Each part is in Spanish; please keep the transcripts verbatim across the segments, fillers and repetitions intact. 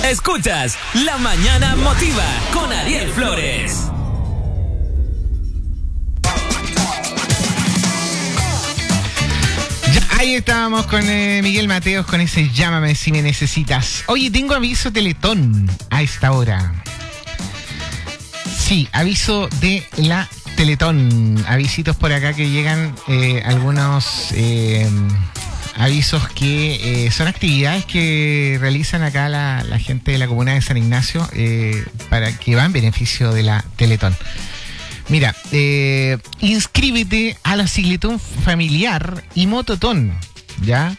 Escuchas La Mañana Motiva con Ariel Flores. Ya, ahí estábamos con eh, Miguel Mateos con ese Llámame si me necesitas. Oye, tengo aviso Teletón a esta hora. Sí, aviso de la Teletón. Avisitos por acá que llegan eh, algunos eh, avisos que eh, son actividades que realizan acá la, la gente de la comuna de San Ignacio eh, para que va en beneficio de la Teletón. Mira, eh, inscríbete a la cicletón familiar y mototón, ¿ya?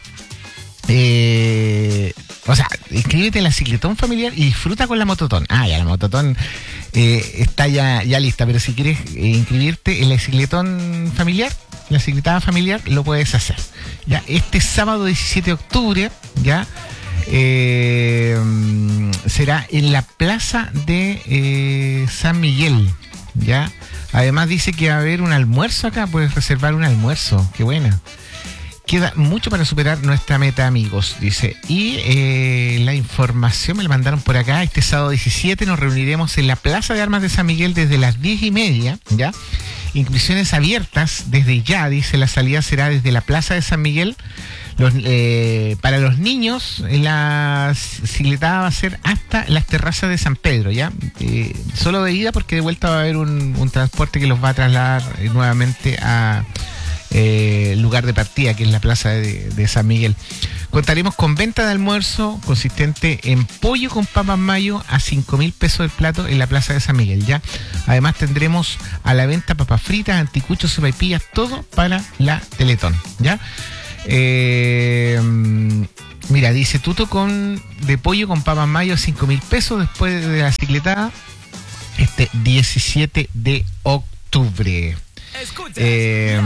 Eh, o sea, inscríbete a la cicletón familiar y disfruta con la mototón. Ah, ya, la mototón eh, está ya, ya lista, pero si quieres eh, inscribirte en la cicletón familiar, la cicletada familiar, lo puedes hacer. Ya, este sábado diecisiete de octubre, ya, eh, será en la plaza de eh, San Miguel, ya. Además dice que va a haber un almuerzo acá, puedes reservar un almuerzo, qué buena. Queda mucho para superar nuestra meta, amigos, dice. Y eh, la información me la mandaron por acá. Este sábado diecisiete nos reuniremos en la Plaza de Armas de San Miguel desde las diez y media, ¿ya? Inscripciones abiertas desde ya, dice. La salida será desde la Plaza de San Miguel. Los, eh, para los niños, la cicletada va a ser hasta las terrazas de San Pedro, ¿ya? Eh, solo de ida, porque de vuelta va a haber un, un transporte que los va a trasladar eh, nuevamente a eh, lugar de partida, que es la plaza de, de San Miguel. Contaremos con venta de almuerzo consistente en pollo con papas mayo a cinco mil pesos el plato en la plaza de San Miguel, ¿ya? Además tendremos a la venta papas fritas, anticuchos, sopaipillas, todo para la Teletón, ¿ya? Eh, mira, dice tuto con de pollo con papas mayo a cinco mil pesos después de la cicletada este diecisiete de octubre. Eh,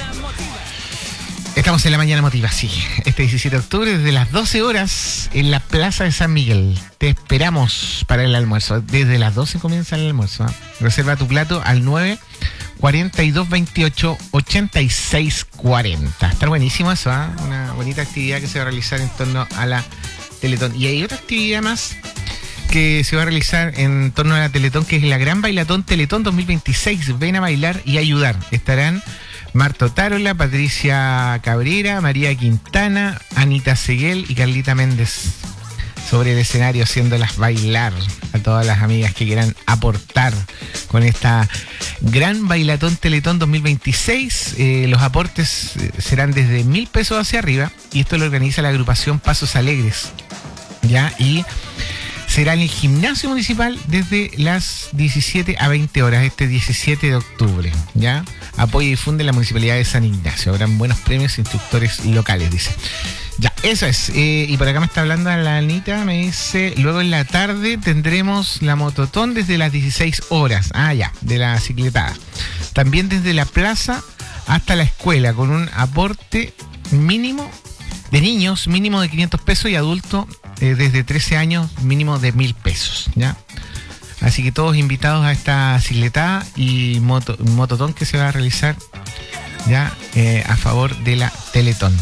estamos en la mañana motiva, sí. Este diecisiete de octubre desde las doce horas en la plaza de San Miguel. Te esperamos para el almuerzo. Desde las doce comienza el almuerzo, ¿eh? Reserva tu plato al nueve cuarenta y dos veintiocho ochenta y seis cuarenta. Está buenísimo eso, ¿eh? Una bonita actividad que se va a realizar en torno a la Teletón. Y hay otra actividad más que se va a realizar en torno a la Teletón, que es la Gran Bailatón Teletón dos mil veintiséis. Ven a bailar y ayudar. Estarán Marta Otárola, Patricia Cabrera, María Quintana, Anita Seguel y Carlita Méndez sobre el escenario, haciéndolas bailar a todas las amigas que quieran aportar con esta Gran Bailatón Teletón dos mil veintiséis. Eh, los aportes serán desde mil pesos hacia arriba, y esto lo organiza la agrupación Pasos Alegres, ¿ya? Y será en el gimnasio municipal desde las diecisiete a veinte horas, este diecisiete de octubre, ¿ya? Apoya y difunde la Municipalidad de San Ignacio. Habrán buenos premios e instructores locales, dice. Ya, eso es. Eh, y por acá me está hablando la Anita, me dice, luego en la tarde tendremos la mototón desde las dieciséis horas. Ah, ya, de la cicletada. También desde la plaza hasta la escuela, con un aporte mínimo de niños, mínimo de quinientos pesos, y adultos eh, desde trece años, mínimo de mil pesos, ¿ya? Así que todos invitados a esta cicletada y moto, mototón que se va a realizar, ¿ya? Eh, a favor de la Teletón.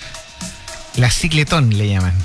La cicletón le llaman.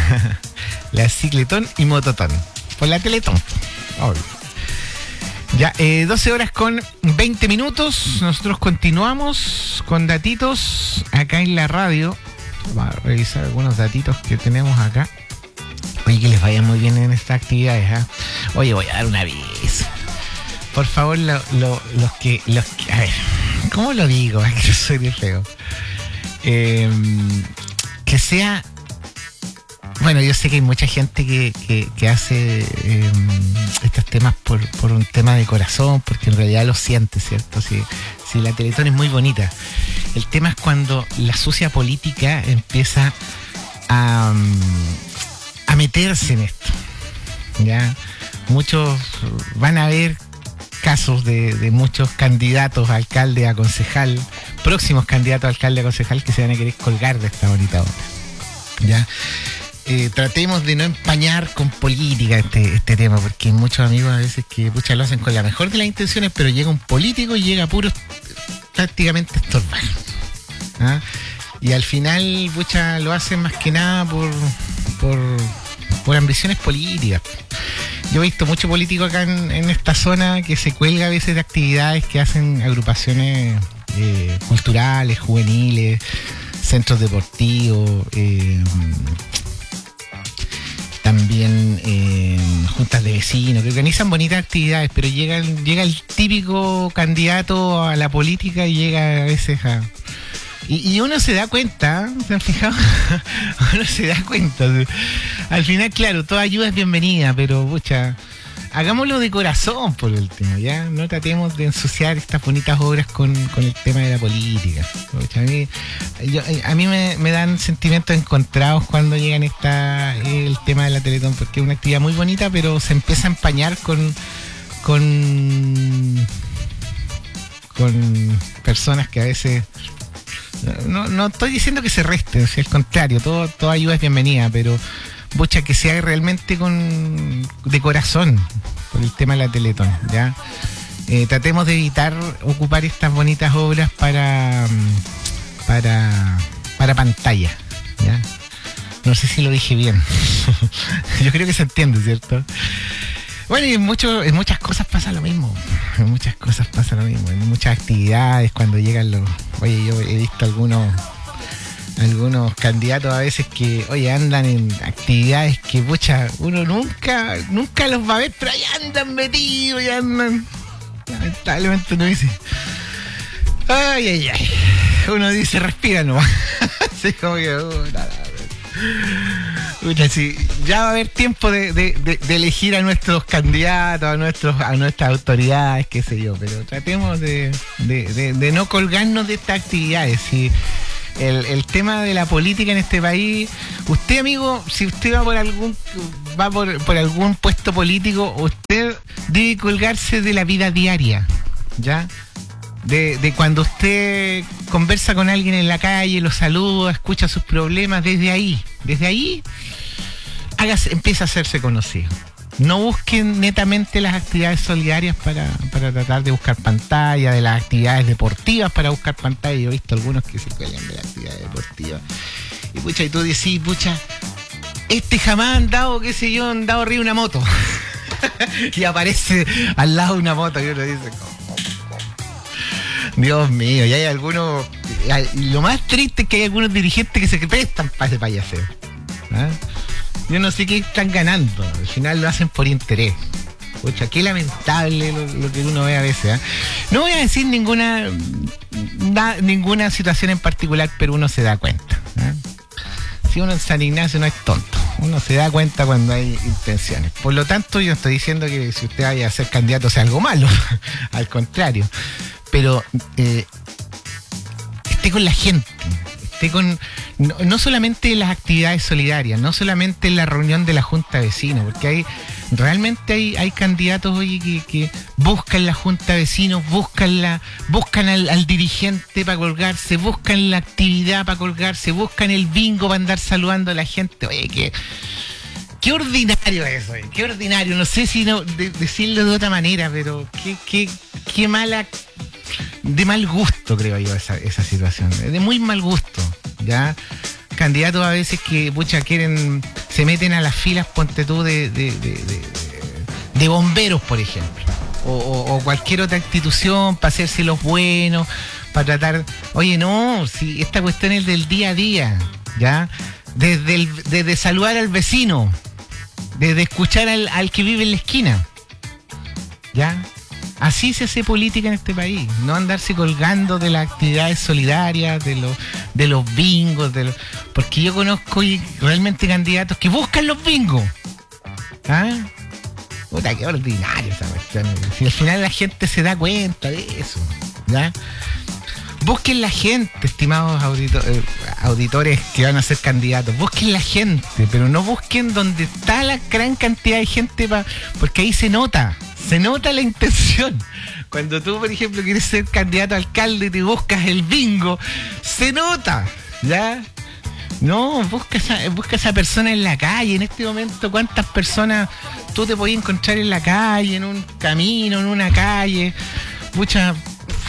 La cicletón y mototón. Por la Teletón. Obvio. Ya, eh, doce horas con veinte minutos. Nosotros continuamos con datitos acá en la radio. Vamos a revisar algunos datitos que tenemos acá. Oye, que les vaya muy bien en estas actividades, ¿eh? Oye, voy a dar un aviso. Por favor, lo, lo, los que... los que, a ver, ¿cómo lo digo? Es que yo soy de feo. Eh... Que sea, bueno, yo sé que hay mucha gente que, que, que hace eh, estos temas por, por un tema de corazón, porque en realidad lo siente, ¿cierto? Si, si la Teletón es muy bonita. El tema es cuando la sucia política empieza a, a meterse en esto, ¿ya? Muchos van a ver casos de, de muchos candidatos a alcalde, a concejal, próximos candidatos a alcalde, a concejal, que se van a querer colgar de esta bonita obra, ¿ya? Eh, tratemos de no empañar con política este, este tema, porque hay muchos amigos a veces que pucha, lo hacen con la mejor de las intenciones, pero llega un político y llega puro prácticamente estorbar, ¿ah? Y al final pucha, lo hacen más que nada por, por por ambiciones políticas. Yo he visto mucho político acá en, en esta zona que se cuelga a veces de actividades que hacen agrupaciones eh, culturales, juveniles, centros deportivos, eh, también eh, juntas de vecinos, que organizan bonitas actividades, pero llega, el- llega el típico candidato a la política y llega a veces a... Y, y uno se da cuenta, ¿se han fijado? Uno se da cuenta. Al final, claro, toda ayuda es bienvenida, pero, pucha, hagámoslo de corazón por último, ¿ya? No tratemos de ensuciar estas bonitas obras con, con el tema de la política. Pucha, a mí, yo- a mí me, me dan sentimientos encontrados cuando llegan esta, el tema de la Teletón, porque es una actividad muy bonita, pero se empieza a empañar con... con con personas que a veces... No, no estoy diciendo que se resten, si al contrario, todo, toda ayuda es bienvenida, pero bucha, que se haga realmente con de corazón por el tema de la Teletón, ¿ya? Eh, tratemos de evitar ocupar estas bonitas obras para mm, para para pantalla, ¿ya? No sé si lo dije bien. Yo creo que se entiende, ¿cierto? Bueno, y en, mucho, en muchas cosas pasa lo mismo. En muchas cosas pasa lo mismo. En muchas actividades, cuando llegan los... Oye, yo he visto algunos algunos candidatos a veces que, oye, andan en actividades que, pucha, uno nunca nunca los va a ver, pero ahí andan metidos, y andan... Lamentablemente uno dice... Ay, ay, ay. Uno dice, respira nomás. Así como que... Uh, nada, Pucha, sí, ya va a haber tiempo de, de, de, de elegir a nuestros candidatos, a nuestros a nuestras autoridades, qué sé yo, pero tratemos de, de, de, de no colgarnos de estas actividades. Si el, el tema de la política en este país, usted, amigo, si usted va por algún va por, por algún puesto político, usted debe colgarse de la vida diaria, ¿ya? De, de cuando usted conversa con alguien en la calle, lo saluda, escucha sus problemas, desde ahí, desde ahí hágase, empieza a hacerse conocido. No busquen netamente las actividades solidarias para, para tratar de buscar pantalla, de las actividades deportivas para buscar pantalla. Yo he visto algunos que se cuelgan de las actividades deportivas. Y pucha, y tú decís, pucha, este jamás ha andado, qué sé yo, ha andado arriba de una moto. Y aparece al lado de una moto y uno dice, Dios mío, y hay algunos... hay- lo más triste es que hay algunos dirigentes que se prestan para ese payaseo. ¿Ah? Yo no sé qué están ganando. Al final lo hacen por interés. Pucha, qué lamentable lo, lo que uno ve a veces. ¿Ah? No voy a decir ninguna na- ninguna situación en particular, pero uno se da cuenta. ¿Ah? Si uno en San Ignacio no es tonto, uno se da cuenta cuando hay intenciones. Por lo tanto, yo no estoy diciendo que si usted vaya a ser candidato sea algo malo. Al contrario. Pero eh, esté con la gente, esté con no, no solamente en las actividades solidarias, no solamente en la reunión de la junta de vecinos, porque hay realmente hay, hay candidatos oye, que, que buscan la junta de vecinos, buscan la, buscan al, al dirigente para colgarse, buscan la actividad para colgarse, buscan el bingo para andar saludando a la gente. Oye, que qué ordinario es eso, qué ordinario, no sé si no de, decirlo de otra manera, pero qué, qué, qué mala, de mal gusto creo yo esa, esa situación, de muy mal gusto, ¿ya? Candidatos a veces que, pucha, quieren, se meten a las filas, ponte tú, de, de, de, de, de bomberos, por ejemplo, o, o, o cualquier otra institución para hacerse los buenos, para tratar, oye, no, si esta cuestión es del día a día, ¿ya? Desde, el, desde saludar al vecino, desde escuchar al, al que vive en la esquina, ¿ya? Así se hace política en este país, no andarse colgando de las actividades solidarias, de los de los bingos, de los, porque yo conozco y realmente candidatos que buscan los bingos. ¿Ah? Puta, qué ordinario esa cuestión. Si al final la gente se da cuenta de eso, ¿ya? Busquen la gente, estimados audito- eh, auditores que van a ser candidatos, busquen la gente, pero no busquen donde está la gran cantidad de gente, pa, porque ahí se nota, se nota la intención. Cuando tú, por ejemplo, quieres ser candidato a alcalde y te buscas el bingo, se nota, ¿ya? No, busca esa, busca esa persona en la calle. En este momento, ¿cuántas personas tú te podías encontrar en la calle, en un camino, en una calle? Mucha...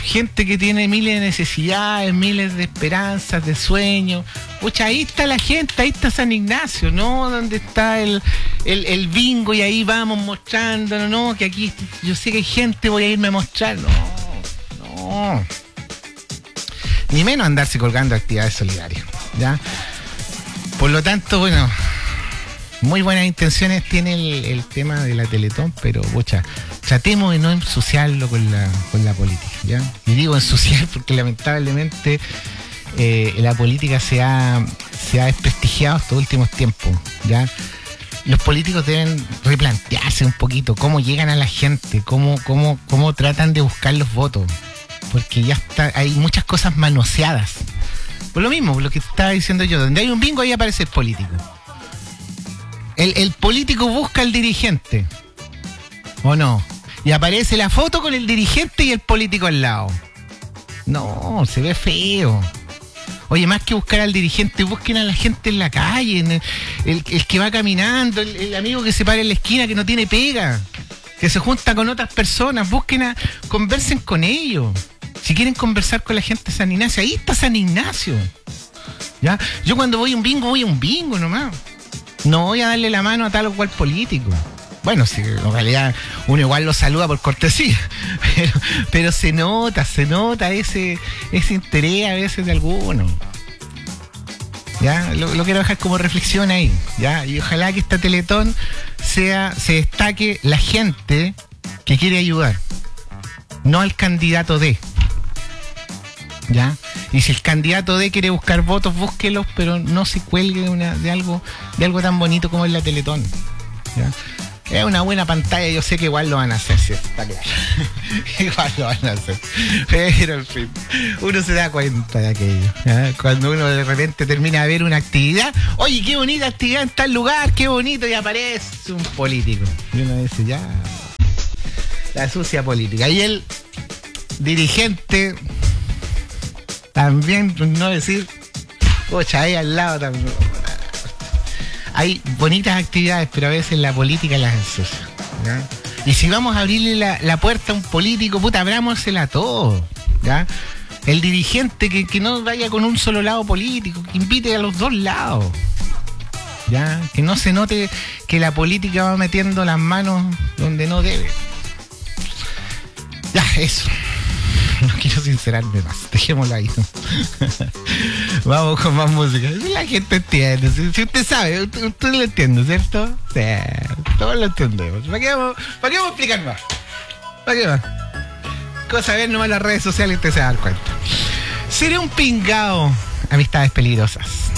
gente que tiene miles de necesidades, miles de esperanzas, de sueños. Pucha, ahí está la gente, ahí está San Ignacio, ¿no? Donde está el, el, el bingo y ahí vamos mostrándonos, ¿no? Que aquí yo sé que hay gente, voy a irme a mostrar. No, no. Ni menos andarse colgando actividades solidarias, ¿ya? Por lo tanto, bueno, muy buenas intenciones tiene el, el tema de la Teletón, pero, pucha, tratemos de no ensuciarlo con la, con la política, ¿ya? Y digo ensuciar porque lamentablemente eh, la política se ha, se ha desprestigiado estos últimos tiempos, ¿ya? Los políticos deben replantearse un poquito cómo llegan a la gente, cómo, cómo, cómo tratan de buscar los votos, porque ya está, hay muchas cosas manoseadas. Por lo mismo, lo que estaba diciendo yo, donde hay un bingo ahí aparece el político. El, el político busca al dirigente, ¿o no? Y aparece la foto con el dirigente y el político al lado. No, se ve feo. Oye, más que buscar al dirigente, busquen a la gente en la calle, en el, el, el que va caminando, el, el amigo que se para en la esquina, que no tiene pega, que se junta con otras personas, busquen a, conversen con ellos. Si quieren conversar con la gente de San Ignacio, ahí está San Ignacio, ¿ya? Yo cuando voy a un bingo, voy a un bingo nomás. No voy a darle la mano a tal o cual político. Bueno, sí, en realidad uno igual lo saluda por cortesía, pero, pero se nota, se nota ese, ese interés a veces de alguno. Ya, lo, lo quiero dejar como reflexión ahí, ya, y ojalá que esta Teletón sea, se destaque la gente que quiere ayudar, no al candidato de. ¿Ya? Y si el candidato D quiere buscar votos, búsquelos, pero no se cuelgue de, una, de algo de algo tan bonito como es la Teletón, ¿ya? Es una buena pantalla, yo sé que igual lo van a hacer, sí, está claro. Igual lo van a hacer. Pero en fin, uno se da cuenta de aquello, ¿ya? Cuando uno de repente termina de ver una actividad, oye, qué bonita actividad en tal lugar, qué bonito, y aparece un político. Y uno dice, ya, la sucia política. Y el dirigente también, no decir, pocha, ahí al lado también. Hay bonitas actividades, pero a veces la política las ensucia, ¿ya? Y si vamos a abrirle la, la puerta a un político, puta, abrámosela a todos, ¿ya? El dirigente que, que no vaya con un solo lado político, que invite a los dos lados, ¿ya? Que no se note que la política va metiendo las manos donde no debe. Ya, eso. No quiero sincerarme más, dejémoslo ahí. Vamos con más música. La gente entiende, si, si usted sabe, usted, usted lo entiende, ¿cierto? Sí, todos lo entendemos. ¿Para qué vamos, para qué vamos a explicar más? ¿Para qué más? Cosa ver nomás las redes sociales y usted se va a dar cuenta. Seré un pingao. Amistades peligrosas.